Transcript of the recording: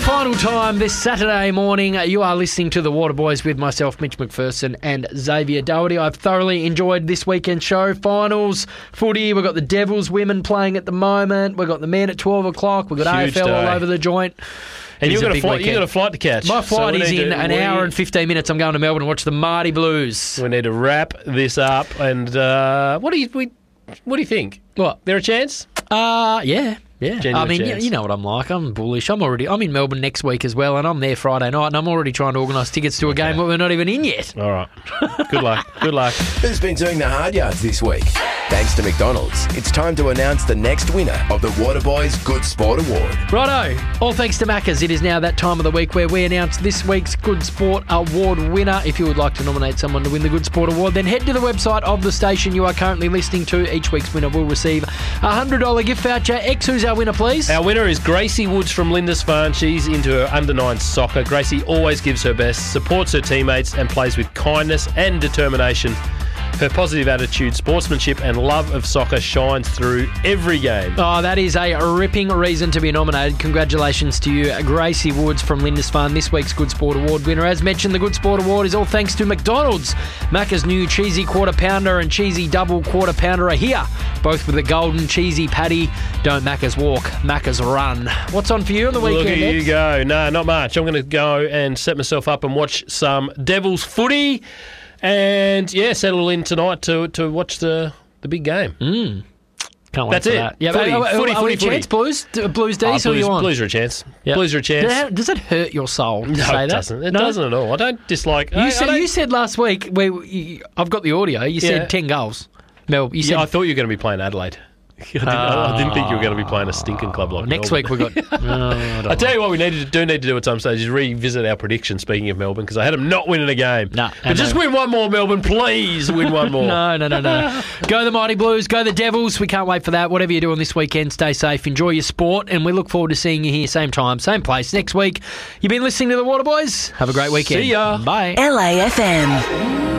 final time this Saturday morning. You are listening to The Waterboys with myself, Mitch McPherson, and Xavier Doherty. I've thoroughly enjoyed this weekend's show. Finals, footy, we've got the Devils women playing at the moment. We've got the men at 12 o'clock. We've got Huge AFL day. all over the joint. And you've got a flight to catch. My flight is in an hour and 15 minutes. I'm going to Melbourne to watch the Marty Blues. We need to wrap this up. And what do you think? What? There a chance? Yeah. Genuine I mean, chance. you know what I'm like. I'm bullish. I'm in Melbourne next week as well, and I'm there Friday night, and I'm already trying to organise tickets to a game that we're not even in yet. All right. Good luck. Good luck. Who's been doing the hard yards this week? Thanks to McDonald's, it's time to announce the next winner of the Waterboys Good Sport Award. Righto. All thanks to Macca's. It is now that time of the week where we announce this week's Good Sport Award winner. If you would like to nominate someone to win the Good Sport Award, then head to the website of the station you are currently listening to. Each week's winner will receive a $100 gift voucher. X, who's our winner, please? Our winner is Gracie Woods from Lindisfarne. She's into her under-9 soccer. Gracie always gives her best, supports her teammates and plays with kindness and determination. Her positive attitude, sportsmanship and love of soccer shines through every game. Oh, that is a ripping reason to be nominated. Congratulations to you, Gracie Woods from Lindisfarne, this week's Good Sport Award winner. As mentioned, the Good Sport Award is all thanks to McDonald's. Macca's new cheesy quarter pounder and cheesy double quarter pounder are here, both with a golden cheesy patty. Don't Macca's walk, Macca's run. What's on for you on the weekend? Look at Ed? you go. No, not much. I'm going to go and set myself up and watch some Devils footy. And, yeah, settle in tonight to watch the big game. Can't wait That's for it. that. Yeah, Footy, but footy, are we a footy. chance, Blues? Blues D's, who are you on? Blues are a chance. Yep. Blues are a chance. Does it hurt your soul to No, say it that? doesn't. It doesn't at all. I don't dislike... You said last week, I've got the audio, you Yeah. said 10 goals. Mel, you said... I thought you were going to be playing Adelaide. I didn't think you were going to be playing a stinking club like Next Melbourne. week we've got... I tell you what we need to do at some stage is revisit our prediction, speaking of Melbourne, because I had them not winning a game. No, but just win one more, Melbourne. Please win one more. No. Go the Mighty Blues, go the Devils. We can't wait for that. Whatever you're doing this weekend, stay safe, enjoy your sport, and we look forward to seeing you here same time, same place next week. You've been listening to The Waterboys. Have a great weekend. See ya. Bye. LAFM.